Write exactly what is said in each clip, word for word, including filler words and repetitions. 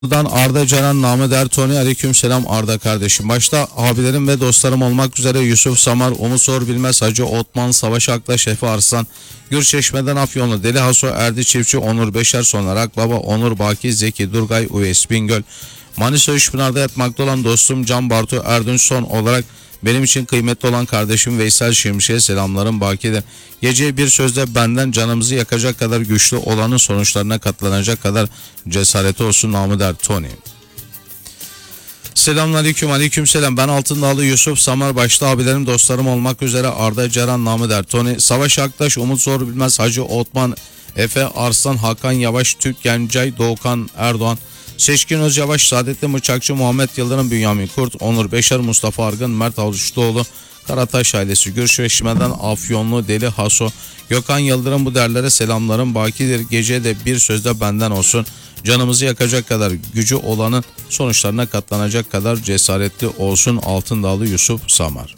Buradan Arda Canan namı der Tony, aleyküm selam Arda kardeşim. Başta abilerim ve dostlarım olmak üzere Yusuf Samar, Umut Zor Bilmez, Hacı Otman, Savaş Aktaş, Efe Arslan, Gürçeşme'den Afyonlu, Deli Haso, Erdi Çiftçi, Onur Beşer, Soner Akbaba, Onur Baki, Zeki Durgay, Uves Bingöl, Manisa Üçpınar'da yatmakta olan dostum Can Bartu Erdünç, son olarak benim için kıymetli olan kardeşim Veysel Şimşek'e selamlarım bakidir. Gece bir sözle benden canımızı yakacak kadar güçlü olanın sonuçlarına katlanacak kadar cesareti olsun namı der Tony. Selamünaleyküm, aleyküm selam. Ben Altındağlı Yusuf Samar, başta abilerim dostlarım olmak üzere Arda Canan namı der Tony, Savaş Aktaş, Umut Zor Bilmez, Hacı Otman, Efe Arslan, Hakan Yavaş, Türk Gencay, Doğukan Erdoğan, Seçkin Özyavaş, Saadetli Mıçakçı, Muhammed Yıldırım, Bünyamin Kurt, Onur Beşer, Mustafa Argın, Mert Avuçluoğlu, Karataş ailesi, Gürçeşme'den Afyonlu, Deli Haso, Gökhan Yıldırım, bu derlere selamlarım bakidir. Gece de bir sözde benden olsun. Canımızı yakacak kadar gücü olanın sonuçlarına katlanacak kadar cesaretli olsun Altındağlı Yusuf Samar.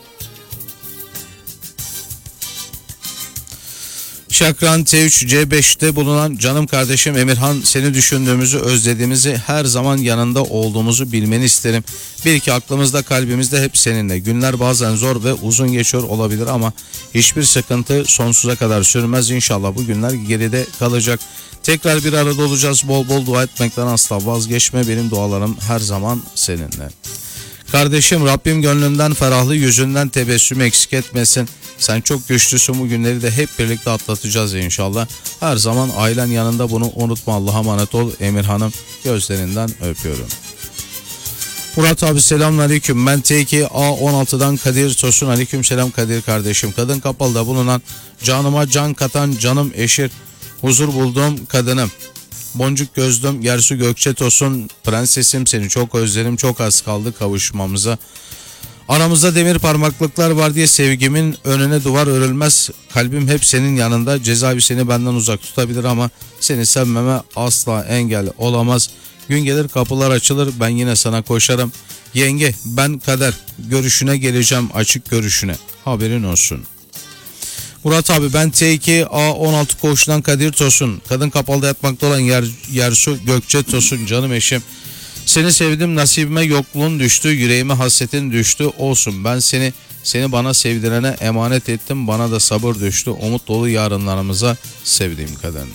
Şakran T üç C beş'te bulunan canım kardeşim Emirhan, seni düşündüğümüzü, özlediğimizi, her zaman yanında olduğumuzu bilmeni isterim. Bil ki aklımızda, kalbimizde hep seninle. Günler bazen zor ve uzun geçiyor olabilir ama hiçbir sıkıntı sonsuza kadar sürmez. İnşallah bu günler geride kalacak. Tekrar bir arada olacağız. Bol bol dua etmekten asla vazgeçme. Benim dualarım her zaman seninle. Kardeşim, Rabbim gönlünden ferahlı, yüzünden tebessüm eksik etmesin. Sen çok güçlüsün, bu günleri de hep birlikte atlatacağız inşallah. Her zaman ailen yanında, bunu unutma. Allah'a emanet ol Emirhan'ım, gözlerinden öpüyorum. Murat abi selamünaleyküm. Ben T iki A on altı'dan Kadir Tosun, aleyküm selam Kadir kardeşim. Kadın Kapalı'da bulunan canıma can katan canım eşir, huzur bulduğum kadınım. Boncuk gözlüm Gersu Gökçe Tosun, prensesim, seni çok özlerim, çok az kaldı kavuşmamıza. Aramızda demir parmaklıklar var diye sevgimin önüne duvar örülmez. Kalbim hep senin yanında. Cezaevi seni benden uzak tutabilir ama seni sevmeme asla engel olamaz. Gün gelir kapılar açılır, ben yine sana koşarım. Yenge, ben kader görüşüne geleceğim, açık görüşüne, haberin olsun. Murat abi, ben T iki A on altı koğuşundan Kadir Tosun. Kadın Kapalı'da yatmakta olan Yer, Yersu Gökçe Tosun, canım eşim. Seni sevdim, nasibime yokluğun düştü, yüreğime hasretin düştü, olsun. Ben seni seni bana sevdirene emanet ettim, bana da sabır düştü. Umut dolu yarınlarımıza sevdiğim kadın.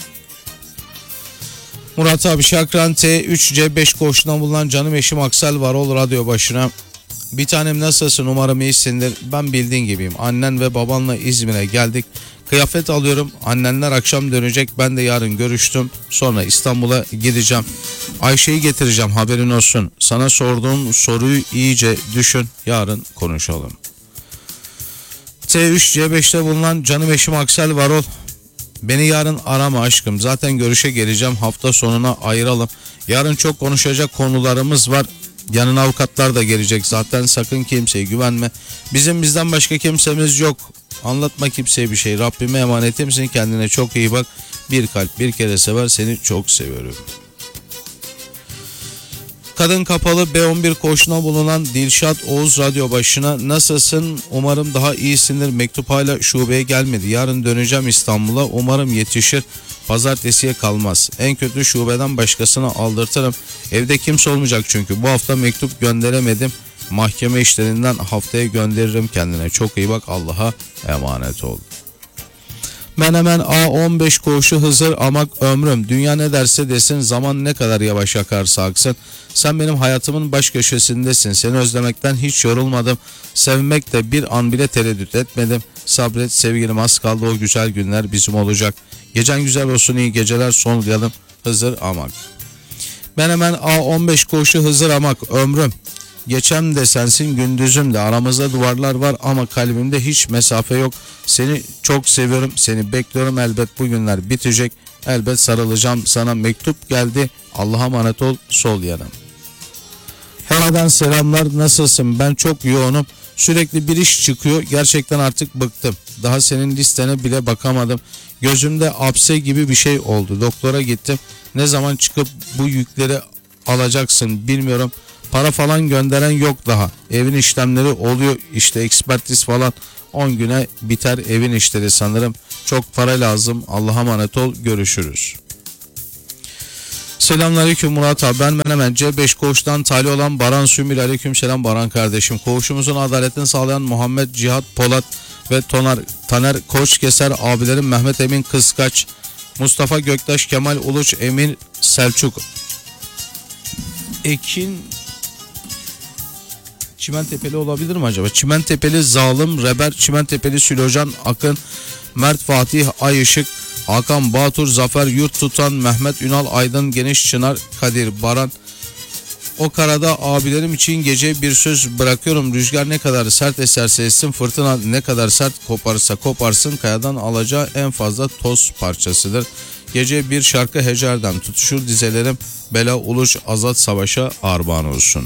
Murat abi, Şakran T üç C beş koğuşundan bulunan canım eşim Aksel Varol, radyo başına. Bir tanem, nasılsın, umarım iyisindir. Ben bildiğin gibiyim. Annen ve babanla İzmir'e geldik. Kıyafet alıyorum. Annenler akşam dönecek. Ben de yarın görüştüm. Sonra İstanbul'a gideceğim. Ayşe'yi getireceğim, haberin olsun. Sana sorduğum soruyu iyice düşün. Yarın konuşalım. T üç C beş'te bulunan canım eşim Aksel Varol. Beni yarın arama aşkım. Zaten görüşe geleceğim. Hafta sonuna ayıralım. Yarın çok konuşacak konularımız var. Yanına avukatlar da gelecek zaten, sakın kimseye güvenme. Bizim bizden başka kimsemiz yok. Anlatma kimseye bir şey. Rabbime emanetimsin, kendine çok iyi bak. Bir kalp bir kere sever, seni çok seviyorum. Kadın Kapalı B on bir koğuşuna bulunan Dilşat Oğuz, radyo başına. Nasılsın? Umarım daha iyisindir. Mektup hala şubeye gelmedi. Yarın döneceğim İstanbul'a. Umarım yetişir. Pazartesiye kalmaz. En kötü şubeden başkasına aldırtırım. Evde kimse olmayacak çünkü. Bu hafta mektup gönderemedim. Mahkeme işlerinden haftaya gönderirim. Kendine çok iyi bak. Allah'a emanet ol. Menemen A on beş koğuşu Hızır Amak ömrüm. Dünya ne derse desin, zaman ne kadar yavaş akarsa aksın. Sen benim hayatımın baş köşesindesin. Seni özlemekten hiç yorulmadım. Sevmekte bir an bile tereddüt etmedim. Sabret sevgilim, az kaldı, o güzel günler bizim olacak. Gecen güzel olsun, iyi geceler, sonlayalım. Hızır Amak. Menemen A on beş koğuşu Hızır Amak ömrüm. Geçem de sensin, gündüzüm de. Aramızda duvarlar var ama kalbimde hiç mesafe yok. Seni çok seviyorum, seni bekliyorum. Elbet bu günler bitecek. Elbet sarılacağım sana. Mektup geldi. Allah'a emanet ol, sol yanım. Hera'dan selamlar, nasılsın? Ben çok yoğunum. Sürekli bir iş çıkıyor. Gerçekten artık bıktım. Daha senin listene bile bakamadım. Gözümde apse gibi bir şey oldu. Doktora gittim. Ne zaman çıkıp bu yükleri alacaksın bilmiyorum. Para falan gönderen yok daha. Evin işlemleri oluyor işte, ekspertiz falan. on güne biter evin işleri sanırım. Çok para lazım. Allah'a emanet ol, görüşürüz. Selamünaleyküm Murat abi, ben Menemen C beş Koğuş'tan tali olan Baran Sümül. Aleyküm selam Baran kardeşim. Koğuşumuzun adaletini sağlayan Muhammed Cihat Polat ve Tonar Taner Koçkeser abilerim, Mehmet Emin Kıskaç, Mustafa Göktaş, Kemal Uluç, Emin Selçuk, Ekin Çimentepeli olabilir mi acaba? Çimentepeli Zalim Reber, Çimentepeli Sülocan Akın, Mert Fatih Ayışık, Hakan Batur, Zafer Yurt Tutan, Mehmet Ünal Aydın, Geniş Çınar, Kadir Baran. O karada abilerim için gece bir söz bırakıyorum. Rüzgar ne kadar sert eserse essin, fırtına ne kadar sert koparsa koparsın, kayadan alacağı en fazla toz parçasıdır. Gece bir şarkı hecerden tutuşur dizelerim, Bela Uluç Azat Savaş'a armağan olsun.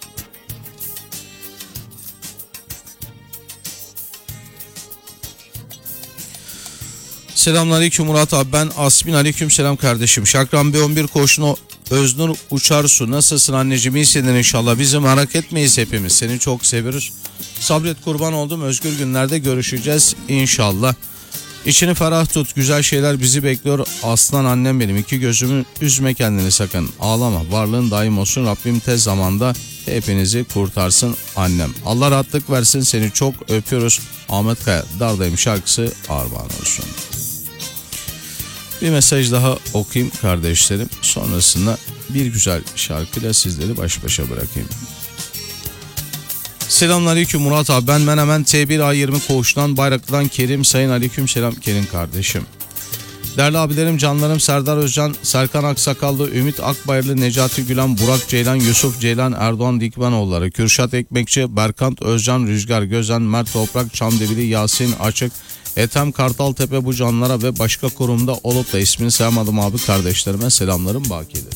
Selamünaleyküm Murat abi, ben Asmin. Aleyküm selam kardeşim. Şakran B on bir Koğuşu'na Öznur Uçarsu, nasılsın anneciğim, iyisindir inşallah. Bizi merak etmeyiz, hepimiz seni çok seviyoruz. Sabret kurban oldum, özgür günlerde görüşeceğiz inşallah. İçini ferah tut, güzel şeyler bizi bekliyor. Aslan annem benim, iki gözümü üzme kendini sakın. Ağlama, varlığın daim olsun. Rabbim tez zamanda hepinizi kurtarsın annem. Allah rahatlık versin, seni çok öpüyoruz. Ahmet Kaya, Dardayım şarkısı armağan olsun. Bir mesaj daha okuyayım kardeşlerim. Sonrasında bir güzel şarkıyla sizleri baş başa bırakayım. Selamünaleyküm Murat abi, ben Menemen T bir A yirmi Koğuş'tan Bayraklı'dan Kerim. Sayın aleyküm selam Kerim kardeşim. Değerli abilerim, canlarım Serdar Özcan, Serkan Aksakallı, Ümit Akbayırlı, Necati Gülen, Burak Ceylan, Yusuf Ceylan, Erdoğan Dikmenoğulları, Kürşat Ekmekçi, Berkant Özcan, Rüzgar Gözen, Mert Toprak, Çamdebili, Yasin Açık, Ethem Kartaltepe, bu canlara ve başka kurumda olup da ismini sayamadım abi kardeşlerime selamlarım bakidir.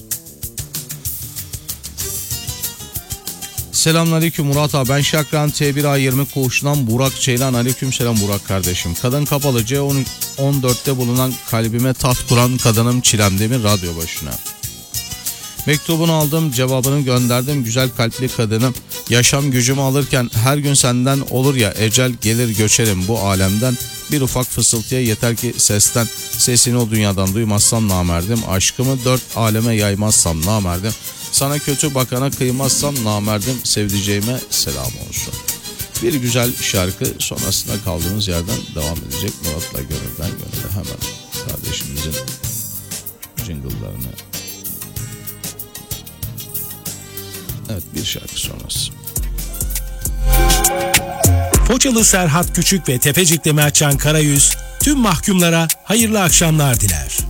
Selamünaleyküm Murat abi, ben Şakran T bir A yirmi Koğuş'tan Burak Ceylan. Aleyküm selam Burak kardeşim. Kadın kapalı C on dörtte bulunan kalbime taht kuran kadınım Çilemdemir radyo başına. Mektubunu aldım, cevabını gönderdim, güzel kalpli kadınım. Yaşam gücümü alırken her gün senden olur ya, ecel gelir göçerim bu alemden. Bir ufak fısıltıya yeter ki sesten, sesini o dünyadan duymazsam namerdim. Aşkımı dört aleme yaymazsam namerdim. Sana kötü bakana kıymazsam namerdim. Sevdiceğime selam olsun. Bir güzel şarkı, sonrasında kaldığımız yerden devam edecek. Murat'la gönülden gönüle, hemen kardeşimizin jingle'larını. Evet, bir şarkı sonrası. Foçalı Serhat Küçük ve Tepecikli Mertcan Karayüz tüm mahkumlara hayırlı akşamlar diler.